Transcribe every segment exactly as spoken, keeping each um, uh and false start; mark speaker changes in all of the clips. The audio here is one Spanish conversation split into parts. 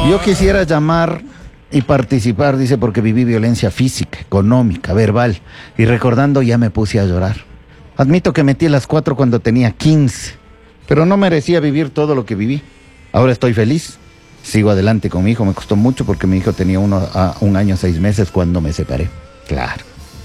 Speaker 1: Yo quisiera llamar y participar, dice, porque viví violencia física, económica, verbal, y recordando ya me puse a llorar. Admito que metí las cuatro cuando tenía quince, pero no merecía vivir todo lo que viví. Ahora estoy feliz, sigo adelante con mi hijo. Me costó mucho porque mi hijo tenía uno a un año, seis meses cuando me separé. Claro.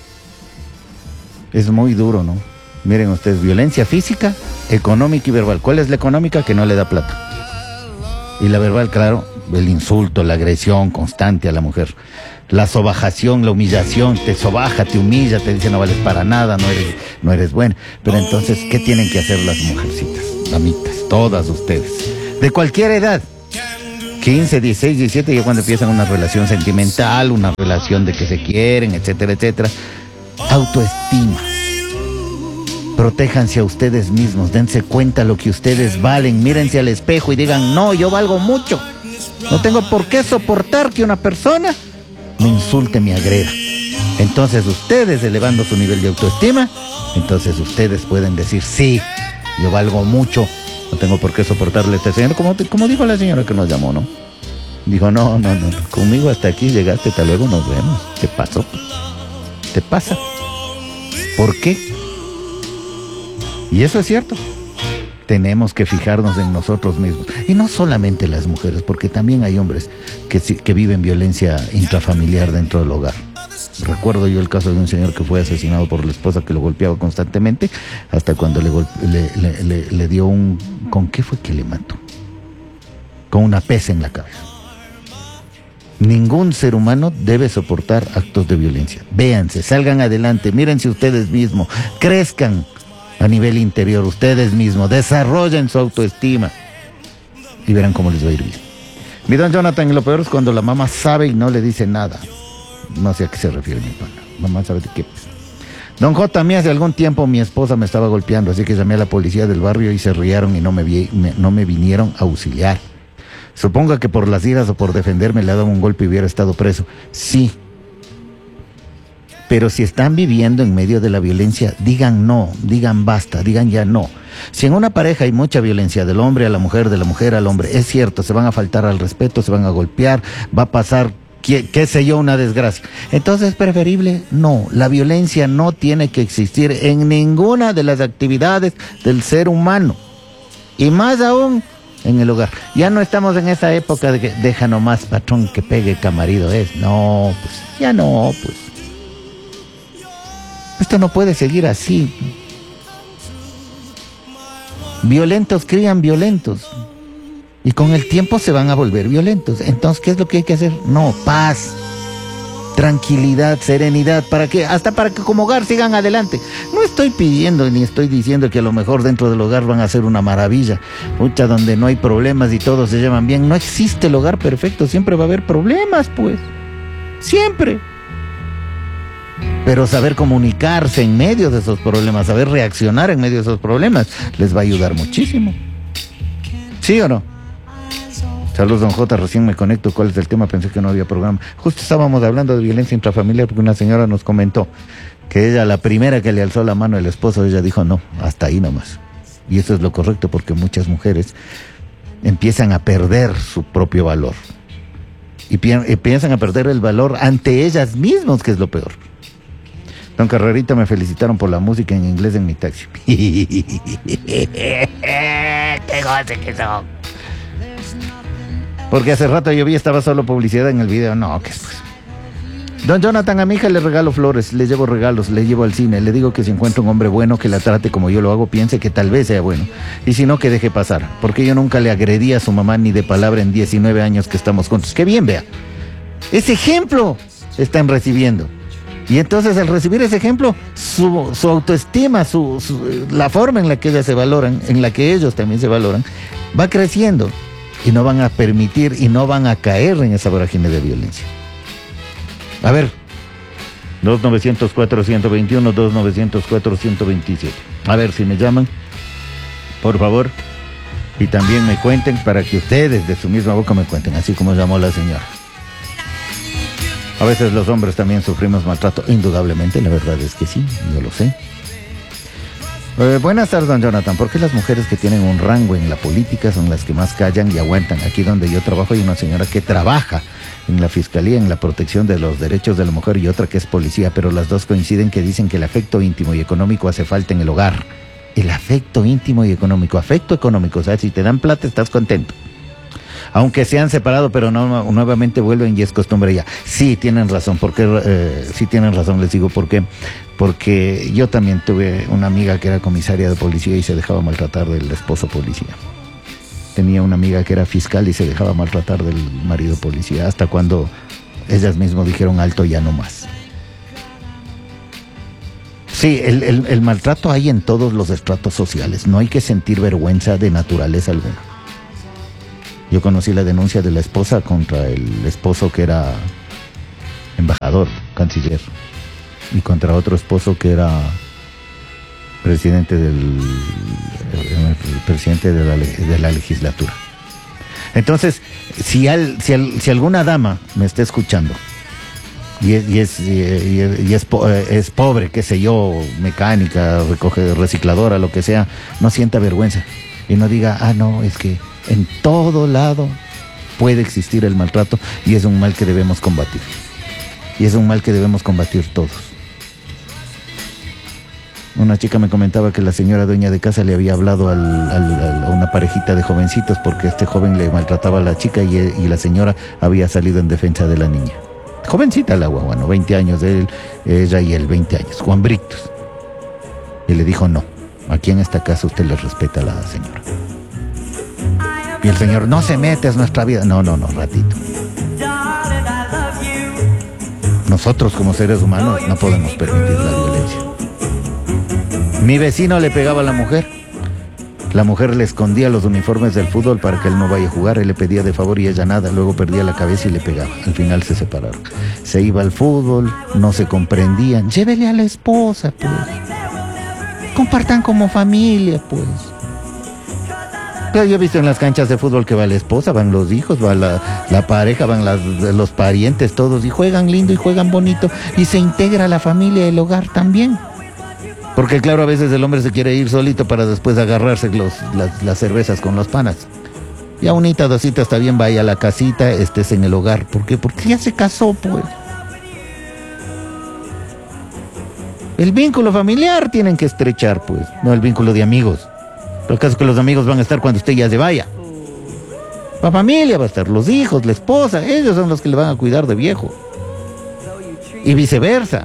Speaker 1: Es muy duro, ¿no? Miren ustedes, violencia física, económica y verbal. ¿Cuál es la económica? Que no le da plata. Y la verbal, claro, el insulto, la agresión constante a la mujer. La sobajación, la humillación, te sobaja, te humilla, te dice no vales para nada, no eres, no eres buena. Pero entonces, ¿qué tienen que hacer las mujercitas, damitas, todas ustedes? De cualquier edad, quince, dieciséis, diecisiete, ya cuando empiezan una relación sentimental, una relación de que se quieren, etcétera, etcétera. Autoestima. Protéjanse a ustedes mismos, dense cuenta lo que ustedes valen, mírense al espejo y digan, no, yo valgo mucho. No tengo por qué soportar que una persona me insulte, me agreda. Entonces ustedes, elevando su nivel de autoestima, entonces ustedes pueden decir, sí, yo valgo mucho, no tengo por qué soportarle a este señor, como, como dijo la señora que nos llamó, ¿no? Dijo, no, no, no, conmigo hasta aquí llegaste, hasta luego nos vemos. ¿Qué pasó? ¿Te pasa? ¿Por qué? Y eso es cierto. Tenemos que fijarnos en nosotros mismos. Y no solamente las mujeres, porque también hay hombres que, que viven violencia intrafamiliar dentro del hogar. Recuerdo yo el caso de un señor que fue asesinado por la esposa que lo golpeaba constantemente, hasta cuando le, le, le, le, le dio un... ¿Con qué fue que le mató? Con una pesa en la cabeza. Ningún ser humano debe soportar actos de violencia. Véanse, salgan adelante, mírense ustedes mismos, crezcan a nivel interior, ustedes mismos, desarrollen su autoestima y verán cómo les va a ir bien. Mi don Jonathan, lo peor es cuando la mamá sabe y no le dice nada. No sé a qué se refiere mi pana. Mamá sabe de qué. Don J, a mí hace algún tiempo mi esposa me estaba golpeando, así que llamé a la policía del barrio y se rieron y no me, vi, me, no me vinieron a auxiliar. Suponga que por las iras o por defenderme le ha dado un golpe y hubiera estado preso. Sí. Pero si están viviendo en medio de la violencia, digan no, digan basta, digan ya no. Si en una pareja hay mucha violencia del hombre a la mujer, de la mujer al hombre, es cierto, se van a faltar al respeto, se van a golpear, va a pasar, qué, qué sé yo, una desgracia. Entonces es preferible no, la violencia no tiene que existir en ninguna de las actividades del ser humano. Y más aún en el hogar. Ya no estamos en esa época de que deja nomás patrón que pegue que marido es. No, pues ya no, pues. Esto no puede seguir así. Violentos crían violentos. Y con el tiempo se van a volver violentos. Entonces, ¿qué es lo que hay que hacer? No, paz, tranquilidad, serenidad, para que, hasta para que como hogar sigan adelante. No estoy pidiendo ni estoy diciendo que a lo mejor dentro del hogar van a ser una maravilla. Mucha donde no hay problemas y todos se llevan bien. No existe el hogar perfecto, siempre va a haber problemas, pues. Siempre. Pero saber comunicarse en medio de esos problemas, saber reaccionar en medio de esos problemas, les va a ayudar muchísimo. ¿Sí o no? Saludos, don J, recién me conecto. ¿Cuál es el tema? Pensé que no había programa. Justo estábamos hablando de violencia intrafamiliar porque una señora nos comentó que ella, la primera que le alzó la mano al esposo, ella dijo no, hasta ahí nomás. Y eso es lo correcto porque muchas mujeres empiezan a perder su propio valor. Y piensan a perder el valor ante ellas mismas, que es lo peor. Don Carrerita, me felicitaron por la música en inglés en mi taxi. ¡Qué goce que son! Porque hace rato yo vi, estaba solo publicidad en el video. No, ¿qué es pues? Don Jonathan, a mi hija le regalo flores, le llevo regalos, le llevo al cine, le digo que si encuentra un hombre bueno que la trate como yo lo hago, piense que tal vez sea bueno. Y si no, que deje pasar. Porque yo nunca le agredí a su mamá ni de palabra en diecinueve años que estamos juntos. ¡Qué bien, vea! Ese ejemplo están recibiendo. Y entonces al recibir ese ejemplo, su, su autoestima, su, su, la forma en la que ellas se valoran, en la que ellos también se valoran, va creciendo. Y no van a permitir y no van a caer en esa vorágine de violencia. A ver, dos nueve cero cuatro, uno dos uno, dos nueve cero cuatro, uno dos siete. A ver si me llaman, por favor. Y también me cuenten para que ustedes de su misma boca me cuenten, así como llamó la señora. A veces los hombres también sufrimos maltrato, indudablemente, la verdad es que sí, yo lo sé. Eh, buenas tardes, don Jonathan. ¿Por qué las mujeres que tienen un rango en la política son las que más callan y aguantan? Aquí donde yo trabajo hay una señora que trabaja en la fiscalía, en la protección de los derechos de la mujer, y otra que es policía, pero las dos coinciden que dicen que el afecto íntimo y económico hace falta en el hogar. El afecto íntimo y económico, afecto económico, o sea, si te dan plata estás contento. Aunque se han separado, pero no, nuevamente vuelven y es costumbre ya. Sí, tienen razón, porque eh, sí tienen razón, les digo, porque porque yo también tuve una amiga que era comisaria de policía y se dejaba maltratar del esposo policía. Tenía una amiga que era fiscal y se dejaba maltratar del marido policía, hasta cuando ellas mismas dijeron alto, ya no más. Sí, el, el, el maltrato hay en todos los estratos sociales, no hay que sentir vergüenza de naturaleza alguna. Yo conocí la denuncia de la esposa contra el esposo que era embajador, canciller, y contra otro esposo que era presidente del el presidente de la, de la legislatura. Entonces, si, al, si, al, si alguna dama me está escuchando y es, y es, y es, y es, es pobre, qué sé yo, mecánica, recoge, recicladora, lo que sea, no sienta vergüenza y no diga, ah, no, es que en todo lado puede existir el maltrato y es un mal que debemos combatir. Y es un mal que debemos combatir todos. Una chica me comentaba que la señora dueña de casa le había hablado al, al, a una parejita de jovencitos porque este joven le maltrataba a la chica y, y la señora había salido en defensa de la niña. Jovencita la guagua, bueno, veinte años de él, ella y él veinte años, Juan Britos. Y le dijo, no, aquí en esta casa usted le respeta a la señora. Y el señor, no se mete, es nuestra vida. No, no, no, ratito. Nosotros como seres humanos no podemos permitir la violencia. Mi vecino le pegaba a la mujer. La mujer le escondía los uniformes del fútbol para que él no vaya a jugar. Él le pedía de favor y ella nada. Luego perdía la cabeza y le pegaba. Al final se separaron. Se iba al fútbol, no se comprendían. Llévele a la esposa, pues. Compartan como familia, pues. Pero yo he visto en las canchas de fútbol que va la esposa, van los hijos, va la, la pareja, van las, los parientes, todos, y juegan lindo y juegan bonito, y se integra la familia y el hogar también. Porque claro, a veces el hombre se quiere ir solito para después agarrarse los, las, las cervezas con los panas. Y a unita, dosita, está bien, vaya a la casita, estés en el hogar. ¿Por qué? Porque ya se casó, pues. El vínculo familiar tienen que estrechar, pues, no el vínculo de amigos. Lo caso es que los amigos van a estar cuando usted ya se vaya. La familia va a estar, los hijos, la esposa, ellos son los que le van a cuidar de viejo. Y viceversa.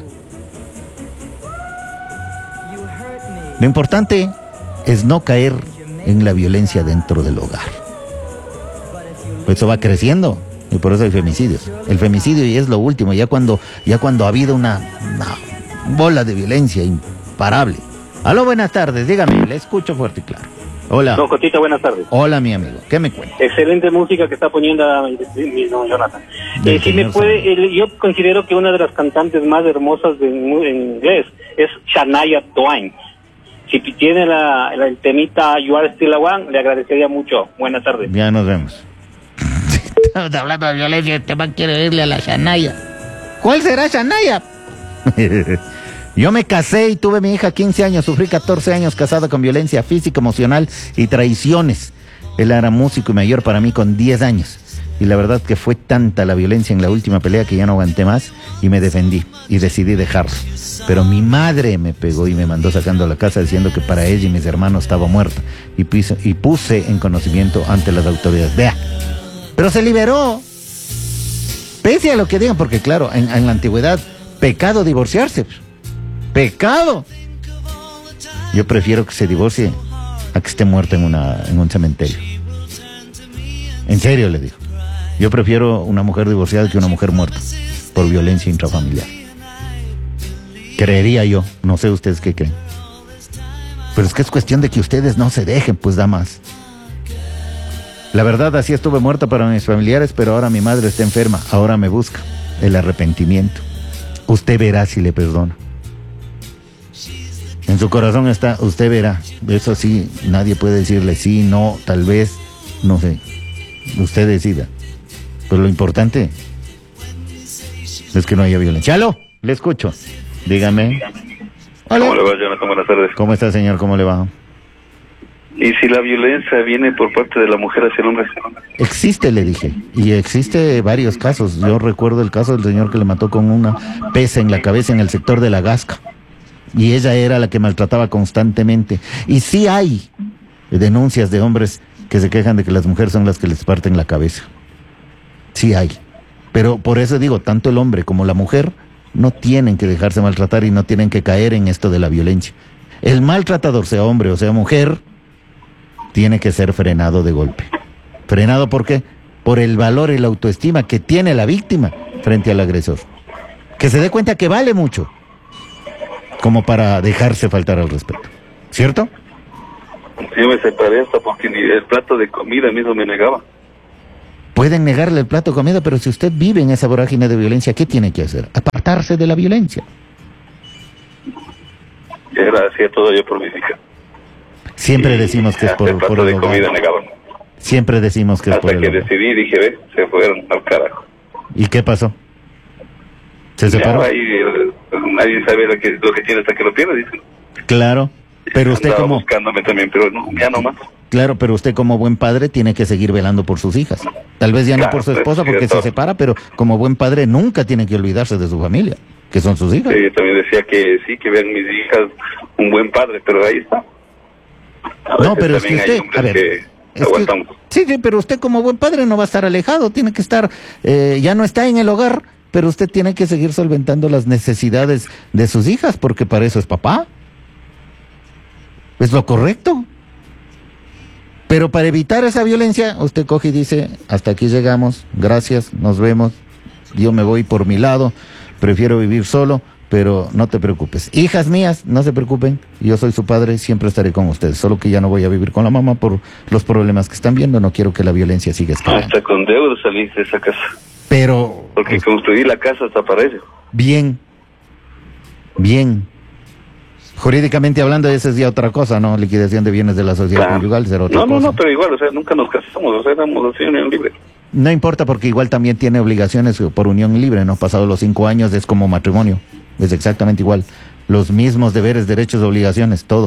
Speaker 1: Lo importante es no caer en la violencia dentro del hogar. Pues eso va creciendo y por eso hay femicidios. El femicidio ya es lo último, ya cuando, ya cuando ha habido una, una bola de violencia imparable. Aló, buenas tardes, dígame, le escucho fuerte y claro. Hola.
Speaker 2: Don Cotita, buenas tardes.
Speaker 1: Hola, mi amigo, ¿qué me cuenta?
Speaker 2: Excelente música que está poniendo a mi, mi don Jonathan. Eh, si me puede, eh, yo considero que una de las cantantes más hermosas de, en inglés es Shania Twain. Si tiene la, la, el temita You Are Still a One, le agradecería mucho. Buenas tardes.
Speaker 1: Ya nos vemos. Estamos hablando de violencia, este man quiere irle a la Shania. ¿Cuál será Shania? Yo me casé y tuve mi hija quince años, sufrí catorce años casada con violencia física, emocional y traiciones. Él era músico y mayor para mí con diez años. Y la verdad que fue tanta la violencia en la última pelea que ya no aguanté más y me defendí y decidí dejarlo. Pero mi madre me pegó y me mandó sacando a la casa diciendo que para ella y mis hermanos estaba muerta. Y puse, y puse en conocimiento ante las autoridades. Vea, pero se liberó. Pese a lo que digan, porque claro, en, en la antigüedad, pecado divorciarse. Pecado. Yo prefiero que se divorcie a que esté muerta en, una, en un cementerio. En serio, le digo. Yo prefiero una mujer divorciada que una mujer muerta por violencia intrafamiliar. Creería yo, no sé ustedes qué creen. Pero es que es cuestión de que ustedes no se dejen, pues, damas. La verdad, así estuve muerta para mis familiares, pero ahora mi madre está enferma, ahora me busca el arrepentimiento. Usted verá si le perdona. En su corazón está, usted verá. Eso sí, nadie puede decirle sí, no, tal vez, no sé. Usted decida. Pero lo importante es que no haya violencia. ¡Aló! Le escucho. Dígame. Hola.
Speaker 3: ¿Cómo le va, Jonathan? Buenas tardes.
Speaker 1: ¿Cómo está, señor? ¿Cómo le va?
Speaker 3: ¿Y si la violencia viene por parte de la mujer hacia el hombre?
Speaker 1: Existe, le dije, y existe varios casos. Yo recuerdo el caso del señor que le mató con una pesa en la cabeza en el sector de La Gasca, y ella era la que maltrataba constantemente. Y sí hay denuncias de hombres que se quejan de que las mujeres son las que les parten la cabeza. Sí hay. Pero por eso digo, tanto el hombre como la mujer no tienen que dejarse maltratar y no tienen que caer en esto de la violencia. El maltratador, sea hombre o sea mujer, tiene que ser frenado de golpe. ¿Frenado por qué? Por el valor y la autoestima que tiene la víctima frente al agresor. Que se dé cuenta que vale mucho, como para dejarse faltar al respeto. ¿Cierto?
Speaker 3: Yo me separé hasta porque ni el plato de comida mismo me negaba.
Speaker 1: Pueden negarle el plato de comida, pero si usted vive en esa vorágine de violencia, ¿qué tiene que hacer? Apartarse de la violencia.
Speaker 3: Era, hacía todo yo por mi hija.
Speaker 1: Siempre decimos que es por,
Speaker 3: el plato
Speaker 1: por el
Speaker 3: de
Speaker 1: hogar.
Speaker 3: comida negaban.
Speaker 1: Siempre decimos que es
Speaker 3: Hasta
Speaker 1: por el
Speaker 3: que
Speaker 1: hogar.
Speaker 3: decidí, dije, ve, se fueron al carajo.
Speaker 1: ¿Y qué pasó? ¿Se separó?
Speaker 3: Ya, ahí, eh, nadie sabe lo que, lo que tiene hasta que lo pierde, dicen.
Speaker 1: Claro, pero usted
Speaker 3: Andaba
Speaker 1: como...
Speaker 3: buscándome también, pero no, ya no más.
Speaker 1: Claro, pero usted como buen padre tiene que seguir velando por sus hijas. Tal vez ya no
Speaker 3: Claro,
Speaker 1: por su
Speaker 3: pues,
Speaker 1: esposa porque
Speaker 3: cierto.
Speaker 1: se separa, pero como buen padre nunca tiene que olvidarse de su familia, que son sus hijas.
Speaker 3: Sí, yo también decía que sí, que vean mis hijas un buen padre, pero ahí está. A
Speaker 1: No,
Speaker 3: veces
Speaker 1: pero es que
Speaker 3: también hay
Speaker 1: usted,
Speaker 3: hombres
Speaker 1: a ver,
Speaker 3: que
Speaker 1: es que-
Speaker 3: aguantamos.
Speaker 1: sí, sí, pero usted como buen padre no va a estar alejado, tiene que estar, eh, ya no está en el hogar, pero usted tiene que seguir solventando las necesidades de sus hijas, porque para eso es papá. Es lo correcto. Pero para evitar esa violencia, usted coge y dice, hasta aquí llegamos, gracias, nos vemos, yo me voy por mi lado, prefiero vivir solo, pero no te preocupes. Hijas mías, no se preocupen, yo soy su padre, siempre estaré con ustedes, solo que ya no voy a vivir con la mamá por los problemas que están viendo, no quiero que la violencia siga escalando.
Speaker 3: Hasta con deudas salí de esa casa.
Speaker 1: Pero,
Speaker 3: Porque construí la casa hasta para ello.
Speaker 1: bien, bien. Jurídicamente hablando, esa es ya otra cosa, ¿no? Liquidación de bienes de la sociedad
Speaker 3: Claro.
Speaker 1: conyugal será otra
Speaker 3: No, no,
Speaker 1: cosa.
Speaker 3: no, pero igual, o sea, nunca nos casamos, o sea, éramos así unión libre.
Speaker 1: No importa porque igual también tiene obligaciones por unión libre, ¿no? Pasados los cinco años es como matrimonio, es exactamente igual. Los mismos deberes, derechos, obligaciones, todo.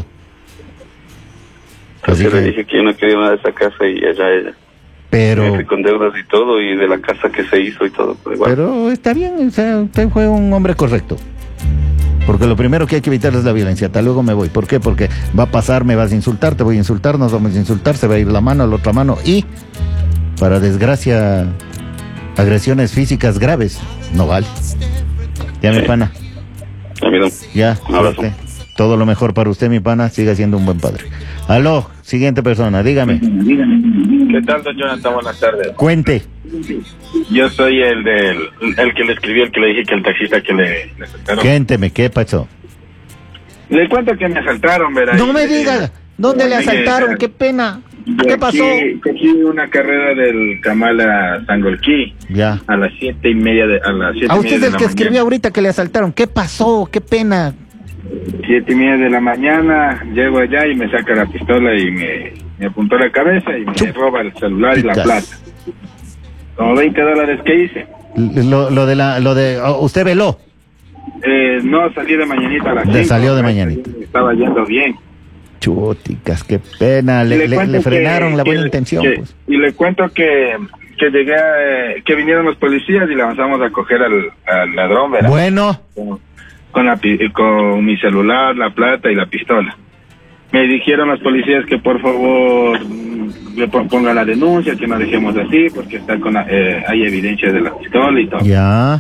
Speaker 1: Así
Speaker 3: Así le
Speaker 1: que,
Speaker 3: dije que yo no quería nada de esa casa y allá ella.
Speaker 1: pero,
Speaker 3: Me fui con deudas y todo, y de la casa que se hizo y todo, pero igual.
Speaker 1: pero está bien, o sea, usted fue un hombre correcto. Porque lo primero que hay que evitar es la violencia. Hasta luego me voy. ¿Por qué? Porque va a pasar, me vas a insultar, te voy a insultar, nos vamos a insultar, se va a ir la mano a la otra mano y, para desgracia, agresiones físicas graves, no vale. Ya, mi
Speaker 3: Sí.
Speaker 1: pana,
Speaker 3: A mí no.
Speaker 1: ya,
Speaker 3: Un abrazo.
Speaker 1: suerte. Todo lo mejor para usted, mi pana, siga siendo un buen padre. Aló, siguiente persona, dígame,
Speaker 4: ¿Qué tal, don Jonathan? Buenas tardes.
Speaker 1: cuente.
Speaker 4: Yo soy el del el que le escribió, el que le dije que el taxista que le, le asaltaron.
Speaker 1: Cuénteme, ¿qué pasó?
Speaker 4: Le cuento que me asaltaron, ¿verdad?
Speaker 1: No me
Speaker 4: Y-
Speaker 1: diga, ¿dónde le
Speaker 4: Oye,
Speaker 1: asaltaron? Qué pena.
Speaker 4: de
Speaker 1: ¿Qué
Speaker 4: aquí
Speaker 1: pasó?
Speaker 4: Cogí una carrera del Kamala Sangolquí
Speaker 1: Ya.
Speaker 4: a las siete y media de a las siete
Speaker 1: A
Speaker 4: y
Speaker 1: usted
Speaker 4: media
Speaker 1: es
Speaker 4: de
Speaker 1: el
Speaker 4: la
Speaker 1: que escribió
Speaker 4: mañana.
Speaker 1: ahorita que le asaltaron. ¿Qué pasó? Qué pena.
Speaker 4: Siete y media de la mañana, llego allá y me saca la pistola y me, me apuntó la cabeza y me
Speaker 1: Chup.
Speaker 4: roba el celular y la
Speaker 1: Picas.
Speaker 4: plata. Como veinte dólares que hice.
Speaker 1: Lo, lo de la, lo de, oh, usted veló.
Speaker 4: Eh, no, salí de mañanita a las
Speaker 1: De-
Speaker 4: cinco,
Speaker 1: salió de
Speaker 4: me
Speaker 1: mañanita.
Speaker 4: Estaba yendo bien.
Speaker 1: Chuticas, qué pena. Le,
Speaker 4: Y
Speaker 1: le,
Speaker 4: cuento
Speaker 1: le frenaron
Speaker 4: que-
Speaker 1: la buena
Speaker 4: que-
Speaker 1: intención,
Speaker 4: que-
Speaker 1: pues.
Speaker 4: Y le cuento que, que llegué, a- que vinieron los policías y le avanzamos a coger al, al ladrón, ¿verdad?
Speaker 1: Bueno,
Speaker 4: Con, con la, pi- con mi celular, la plata y la pistola. Me dijeron los policías que por favor mm, le pon- ponga la denuncia, que no dejemos así, porque está con la- eh, hay evidencia de la pistola y todo.
Speaker 1: ya.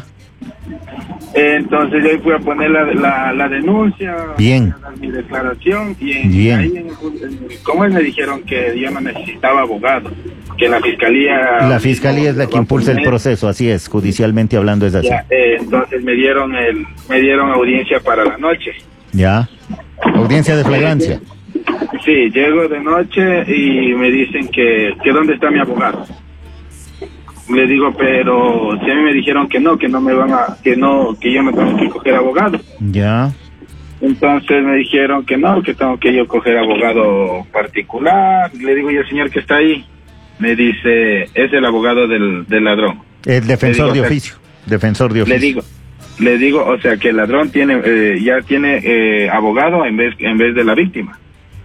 Speaker 4: Entonces yo ahí fui a poner la, la, la denuncia,
Speaker 1: Bien.
Speaker 4: a dar mi declaración y en,
Speaker 1: Bien.
Speaker 4: ahí en, en- como él me dijeron que yo no necesitaba abogado, que la fiscalía...
Speaker 1: La fiscalía es la que impulsa el proceso, así es, judicialmente hablando es así.
Speaker 4: Ya, eh, entonces me dieron el me dieron audiencia para la noche.
Speaker 1: Ya. Audiencia de flagrancia.
Speaker 4: Sí, llego de noche y me dicen que, que dónde está mi abogado. Le digo, pero si a mí me dijeron que no, que no me van a, que no, que yo no tengo que coger abogado.
Speaker 1: Ya.
Speaker 4: Entonces me dijeron que no, que tengo que yo coger abogado particular. Le digo, ¿y el señor que está ahí? Me dice, es el abogado del, del ladrón.
Speaker 1: El defensor
Speaker 4: Le digo,
Speaker 1: de oficio. Defensor de
Speaker 4: Le
Speaker 1: oficio.
Speaker 4: digo, Le digo, o sea, que el ladrón tiene eh, ya tiene eh, abogado en vez en vez de la víctima.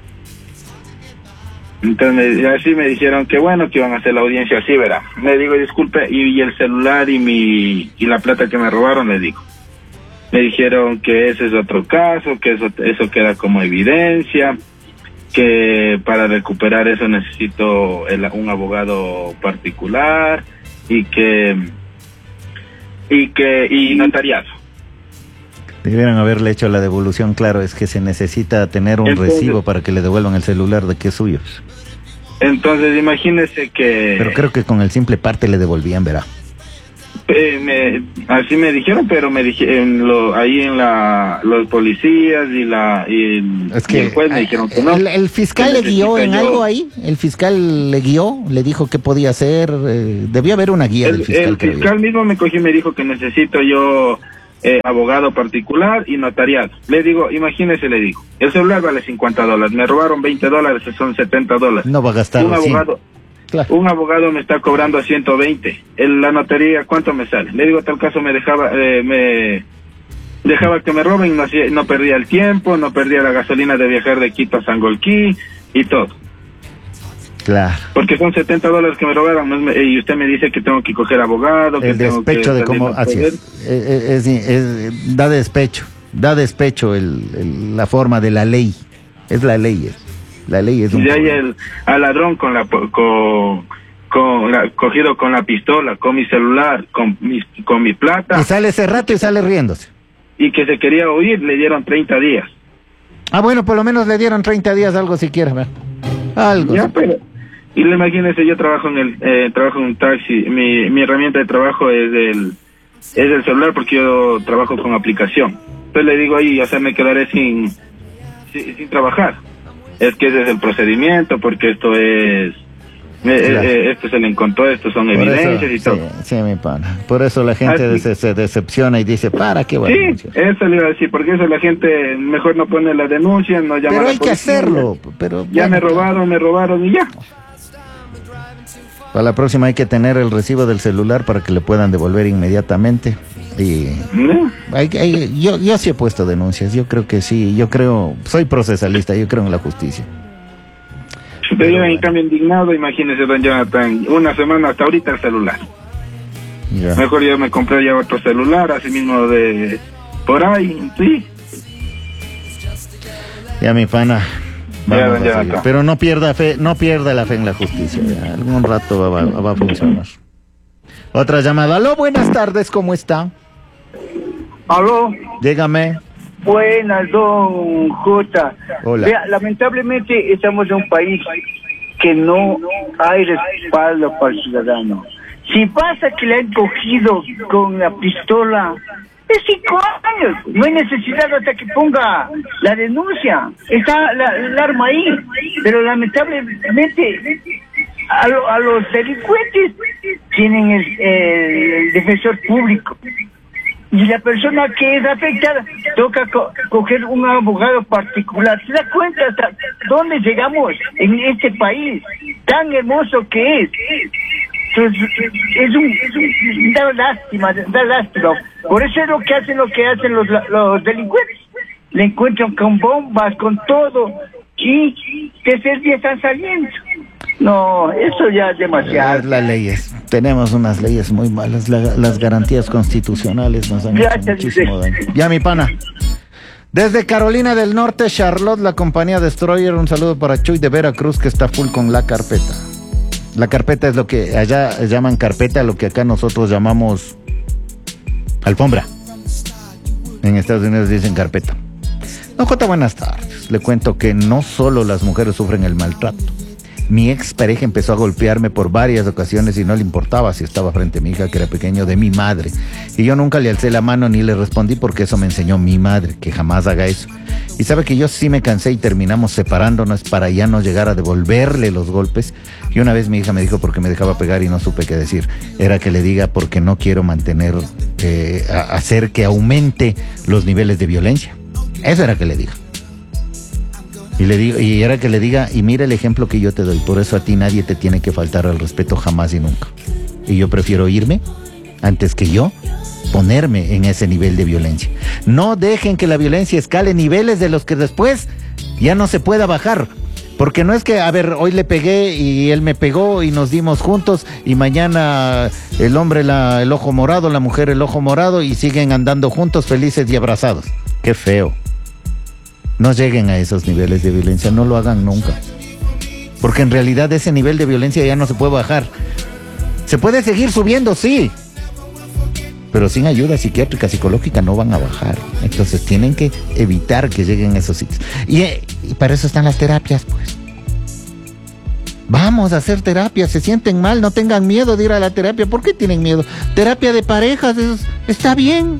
Speaker 4: Entonces, y así me dijeron que bueno, que iban a hacer la audiencia así, verá. Le digo, disculpe, y, y el celular y mi y la plata que me robaron, le digo. Me dijeron que ese es otro caso, que eso eso queda como evidencia, que para recuperar eso necesito el, un abogado particular y que y que y notariado.
Speaker 1: Debieran haberle hecho la devolución, claro, es que se necesita tener un
Speaker 4: Entonces,
Speaker 1: recibo para que le devuelvan el celular de que es suyo.
Speaker 4: Entonces, imagínese que...
Speaker 1: Pero creo que con el simple parte le devolvían, verá.
Speaker 4: Eh, me, así me dijeron, pero me dijeron lo, ahí en la los policías y la y el,
Speaker 1: Es que
Speaker 4: y el juez me dijeron que no.
Speaker 1: El, el fiscal
Speaker 4: que
Speaker 1: le guió en
Speaker 4: yo,
Speaker 1: algo ahí. El fiscal le guió, le dijo qué podía hacer. Eh, debió haber una guía
Speaker 4: el,
Speaker 1: del fiscal.
Speaker 4: el fiscal mismo me cogió y me dijo que necesito yo eh, abogado particular y notariado. Le digo, imagínese, le digo, el celular vale cincuenta dólares, me robaron veinte dólares, son setenta dólares.
Speaker 1: No va a gastar
Speaker 4: un abogado. Claro. Un abogado me está cobrando a ciento veinte. En la notaría, ¿cuánto me sale? Le digo, tal caso me dejaba, eh, me dejaba que me roben, no, no perdía el tiempo, no perdía la gasolina de viajar de Quito a Sangolquí y todo.
Speaker 1: Claro.
Speaker 4: Porque son setenta dólares que me robaron, no es me, y usted me dice que tengo que coger abogado. Que
Speaker 1: El
Speaker 4: tengo
Speaker 1: despecho
Speaker 4: que
Speaker 1: de cómo, así es. Es, es, es, es, da despecho, da despecho el, el, la forma de la ley. Es la ley, es. La ley es un...
Speaker 4: Y de ahí el al ladrón con la con, con la, cogido con la pistola, con mi celular, con mi con mi plata.
Speaker 1: Y sale ese rato y sale riéndose.
Speaker 4: Y que se quería huir, le dieron treinta días.
Speaker 1: Ah, bueno, por lo menos le dieron treinta días, algo siquiera, ¿verdad? Algo.
Speaker 4: Ya, pero y le imagínese, yo trabajo en el eh, trabajo en un taxi, mi mi herramienta de trabajo es el es el celular porque yo trabajo con aplicación. Entonces le digo ahí, o sea, me quedaré sin sin, sin trabajar. Es que ese es el procedimiento, porque esto es, claro. eh, esto se le encontró, estos son por evidencias eso, y todo.
Speaker 1: Sí, sí, mi pana. Por eso la gente de, se decepciona y dice, ¿para qué voy a denunciar?
Speaker 4: Sí, eso le iba a decir, porque eso la gente mejor no pone la denuncia, no llama
Speaker 1: pero
Speaker 4: a la
Speaker 1: hay
Speaker 4: policía,
Speaker 1: que hacerlo. Pero,
Speaker 4: ya
Speaker 1: bueno,
Speaker 4: me robaron, me robaron y ya.
Speaker 1: Para la próxima hay que tener el recibo del celular para que le puedan devolver inmediatamente. Y
Speaker 4: ¿no?
Speaker 1: hay, hay, yo, yo sí he puesto denuncias, yo creo que sí, yo creo, soy procesalista, yo creo en la justicia.
Speaker 4: Pero yo en cambio indignado, imagínese, don Jonathan, una semana hasta ahorita el celular.
Speaker 1: Ya.
Speaker 4: Mejor yo me compré ya otro celular, así mismo de por ahí, sí.
Speaker 1: Ya mi pana.
Speaker 4: Ya, ya, ya.
Speaker 1: Pero no pierda fe, no pierda la fe en la justicia, ya. Algún rato va, va, va a funcionar. Otra llamada. Aló, buenas tardes, ¿cómo está?
Speaker 5: Aló.
Speaker 1: Dígame.
Speaker 5: Buenas, don J.
Speaker 1: Hola.
Speaker 5: Vea, lamentablemente estamos en un país que no hay respaldo para el ciudadano. Si pasa que le han cogido con la pistola, es cinco años. No hay necesidad hasta que ponga la denuncia. Está la, el arma ahí. Pero lamentablemente a, lo, a los delincuentes tienen el, el, el defensor público. Y la persona que es afectada toca co coger un abogado particular. ¿Se da cuenta hasta dónde llegamos en este país tan hermoso que es? Entonces, es un, es un da lástima, da lástima. Por eso es lo que hacen lo que hacen los, los delincuentes. Le encuentran con bombas, con todo, y tercer día están saliendo. No, eso ya es demasiado.
Speaker 1: Las leyes. Tenemos unas leyes muy malas. La, las garantías constitucionales nos han hecho muchísimo daño. Ya, mi pana. Desde Carolina del Norte, Charlotte, la compañía Destroyer. Un saludo para Chuy de Veracruz, que está full con la carpeta. La carpeta es lo que allá llaman carpeta, lo que acá nosotros llamamos alfombra. En Estados Unidos dicen carpeta. No, Jota, buenas tardes. Le cuento que no solo las mujeres sufren el maltrato. Mi ex pareja empezó a golpearme por varias ocasiones y no le importaba si estaba frente a mi hija, que era pequeño, de mi madre. Y yo nunca le alcé la mano ni le respondí, porque eso me enseñó mi madre, que jamás haga eso. Y sabe que yo sí me cansé y terminamos separándonos para ya no llegar a devolverle los golpes. Y una vez mi hija me dijo por qué me dejaba pegar y no supe qué decir. Era que le diga porque no quiero mantener, eh, a hacer que aumente los niveles de violencia. Eso era que le diga. Y le digo, y era que le diga, y mira el ejemplo que yo te doy, por eso a ti nadie te tiene que faltar al respeto jamás y nunca. Y yo prefiero irme antes que yo ponerme en ese nivel de violencia. No dejen que la violencia escale niveles de los que después ya no se pueda bajar. Porque no es que, a ver, hoy le pegué y él me pegó y nos dimos juntos y mañana el hombre la, el ojo morado, la mujer el ojo morado y siguen andando juntos felices y abrazados. Qué feo. No lleguen a esos niveles de violencia, no lo hagan nunca. Porque en realidad ese nivel de violencia ya no se puede bajar. Se puede seguir subiendo, sí. Pero sin ayuda psiquiátrica, psicológica no van a bajar. Entonces tienen que evitar que lleguen a esos sitios. Y, y para eso están las terapias, pues. Vamos a hacer terapia. Se sienten mal, no tengan miedo de ir a la terapia. ¿Por qué tienen miedo? Terapia de parejas, eso está bien.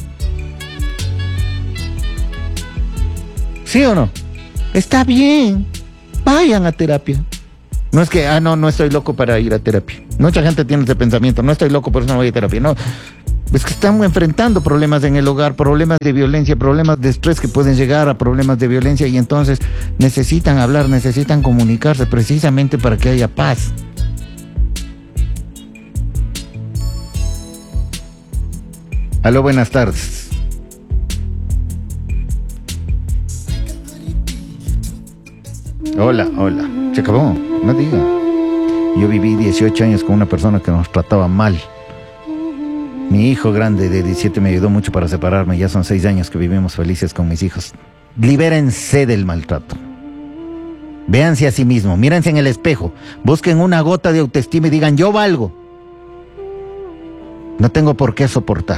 Speaker 1: ¿Sí o no? Está bien. Vayan a terapia. No es que, ah, no, no estoy loco para ir a terapia. Mucha gente tiene ese pensamiento. No estoy loco, por eso no voy a terapia. No. Es que están enfrentando problemas en el hogar, problemas de violencia, problemas de estrés que pueden llegar a problemas de violencia y entonces necesitan hablar, necesitan comunicarse precisamente para que haya paz. Aló, buenas tardes. Hola, hola. Se acabó, no diga. Yo viví dieciocho años con una persona que nos trataba mal. Mi hijo grande de diecisiete me ayudó mucho para separarme. Ya son seis años que vivimos felices con mis hijos. Libérense del maltrato. Véanse a sí mismos, mírense en el espejo, busquen una gota de autoestima y digan, yo valgo. No tengo por qué soportar.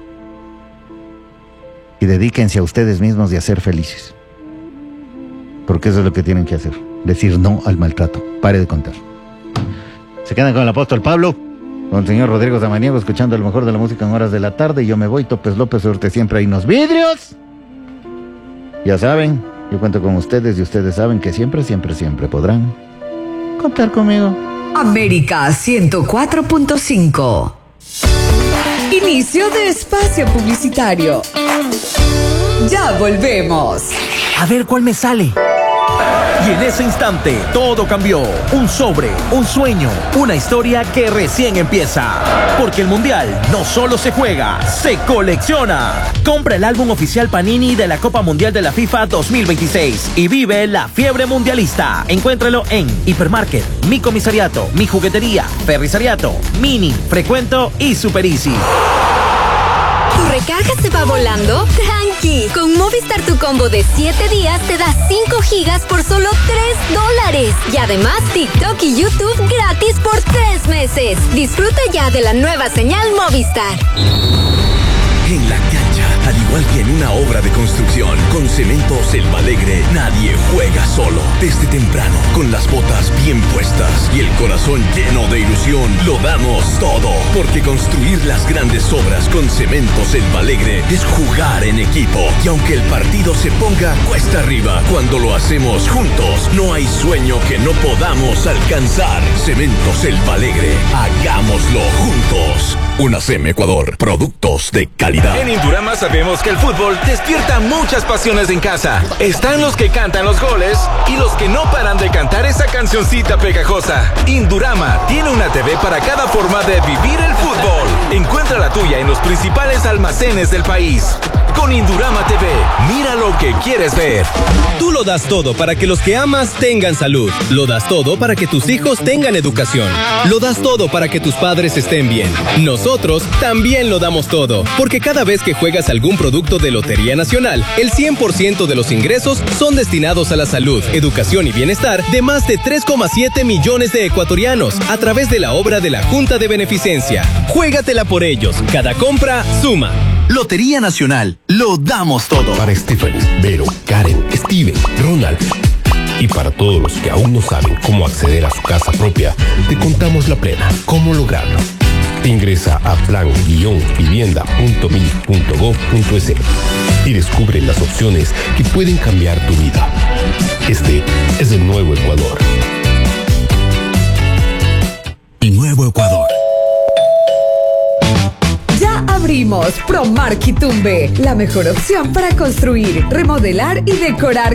Speaker 1: Y dedíquense a ustedes mismos y a ser felices. Porque eso es lo que tienen que hacer. Decir no al maltrato. Pare de contar. Se quedan con el apóstol Pablo, con el señor Rodrigo Samaniego, escuchando lo mejor de la música en horas de la tarde. Y yo me voy, Topes López, suerte siempre ahí en los vidrios. Ya saben, yo cuento con ustedes y ustedes saben que siempre, siempre, siempre podrán contar conmigo.
Speaker 6: América ciento cuatro punto cinco. Inicio de espacio publicitario. Ya volvemos.
Speaker 7: A ver cuál me sale. Y en ese instante, todo cambió. Un sobre, un sueño, una historia que recién empieza. Porque el Mundial no solo se juega, se colecciona. Compra el álbum oficial Panini de la Copa Mundial de la FIFA dos mil veintiséis y vive la fiebre mundialista. Encuéntralo en Hipermarket, Mi Comisariato, Mi Juguetería, Ferrisariato, Mini, Frecuento y Super Easy.
Speaker 8: ¿Tu recarga se va volando? ¡Tranqui! Con Movistar tu combo de siete días te da cinco gigas por solo tres dólares. Y además TikTok y YouTube gratis por tres meses. Disfruta ya de la nueva señal Movistar.
Speaker 9: En la cancha, al igual que en una obra de construcción, con Cementos El Alegre, nadie juega solo. Desde temprano, con las botas bien puestas y el corazón lleno de ilusión, lo damos todo. Porque construir las grandes obras con Cementos El Alegre es jugar en equipo. Y aunque el partido se ponga cuesta arriba, cuando lo hacemos juntos, no hay sueño que no podamos alcanzar. Cementos El Alegre, hagámoslo juntos. UNACEM Ecuador, productos de calidad.
Speaker 10: En Indurama sabemos que el fútbol despierta muchas pasiones en casa. Están los que cantan los goles y los que no paran de cantar esa cancioncita pegajosa. Indurama tiene una T V para cada forma de vivir el fútbol. Encuentra la tuya en los principales almacenes del país. Con Indurama T V, mira lo que quieres ver.
Speaker 11: Tú lo das todo para que los que amas tengan salud. Lo das todo para que tus hijos tengan educación. Lo das todo para que tus padres estén bien. Nosotros también lo damos todo, porque cada vez que juegas algún producto de Lotería Nacional, el cien por ciento de los ingresos son destinados a la salud, educación y bienestar de más de tres coma siete millones de ecuatorianos a través de la obra de la Junta de Beneficencia. Juégatela por ellos. Cada compra suma.
Speaker 12: Lotería Nacional, lo damos todo.
Speaker 13: Para Stephanie, Vero, Karen, Steven, Ronald y para todos los que aún no saben cómo acceder a su casa propia, te contamos la plena, cómo lograrlo. Ingresa a plan guion vivienda punto mil punto gov punto es y descubre las opciones que pueden cambiar tu vida. Este es el nuevo Ecuador.
Speaker 12: El nuevo Ecuador.
Speaker 6: Abrimos Promark Itumbe, la mejor opción para construir, remodelar y decorar